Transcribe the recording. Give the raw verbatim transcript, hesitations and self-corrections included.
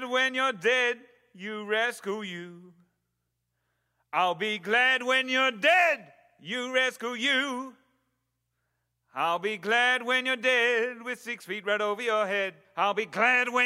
glad when you're dead, you rascal you. I'll be glad when you're dead, you rascal you. I'll be glad when you're dead with six feet right over your head. I'll be glad when